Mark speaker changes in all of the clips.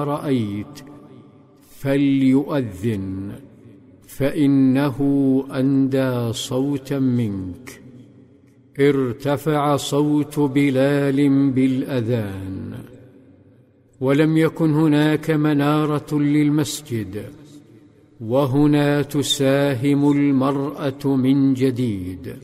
Speaker 1: ما رأيت فليؤذن، فإنه أندى صوتا منك. ارتفع صوت بلال بالأذان، ولم يكن هناك منارة للمسجد، وهنا تساهم المرأة من جديد.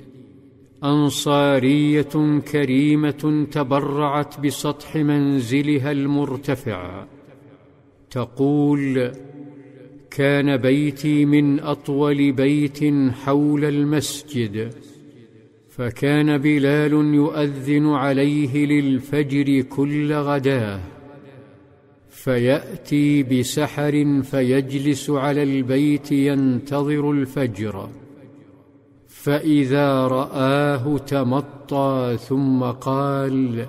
Speaker 1: أنصارية كريمة تبرعت بسطح منزلها المرتفع، تقول: كان بيتي من أطول بيت حول المسجد، فكان بلال يؤذن عليه للفجر كل غداه، فيأتي بسحر فيجلس على البيت ينتظر الفجر، فإذا رآه تمطى ثم قال: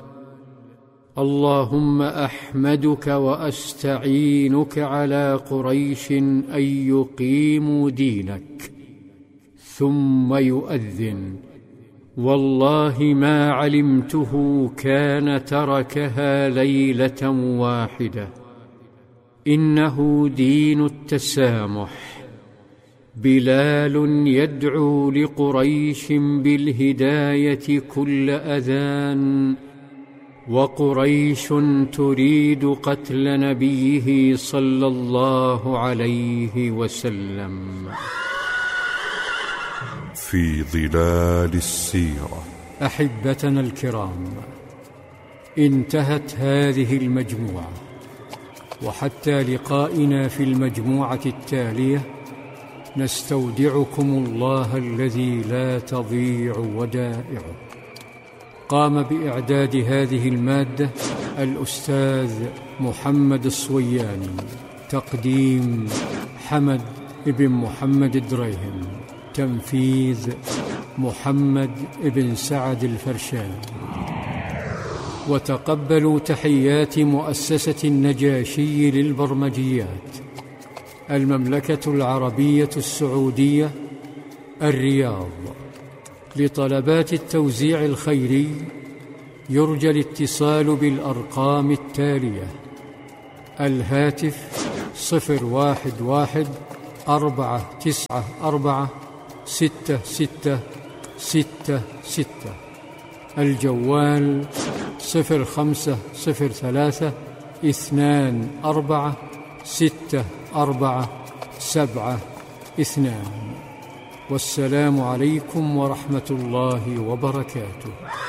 Speaker 1: اللهم أحمدك وأستعينك على قريش أن يقيموا دينك، ثم يؤذن: والله ما علمته كان تركها ليلة واحدة، إنه دين التسامح. بلال يدعو لقريش بالهداية كل أذان، وقريش تريد قتل نبيه صلى الله عليه وسلم.
Speaker 2: في ظلال السيرة.
Speaker 1: أحبتنا الكرام، انتهت هذه المجموعة، وحتى لقائنا في المجموعة التالية نستودعكم الله الذي لا تضيع ودائعه. قام بإعداد هذه المادة الأستاذ محمد الصوياني، تقديم حمد بن محمد الدريهم، تنفيذ محمد بن سعد الفرشان. وتقبلوا تحيات مؤسسة النجاشي للبرمجيات، المملكة العربية السعودية، الرياض. لطلبات التوزيع الخيري يرجى الاتصال بالأرقام التالية: الهاتف 011-494-6666، الجوال 0503-246472. والسلام عليكم ورحمة الله وبركاته.